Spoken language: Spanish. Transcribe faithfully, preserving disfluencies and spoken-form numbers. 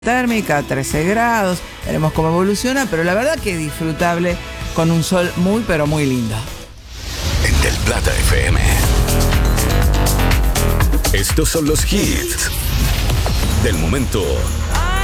térmica, trece grados, veremos cómo evoluciona, pero la verdad que disfrutable con un sol muy pero muy lindo. En Del Plata F M. Estos son los hits del momento.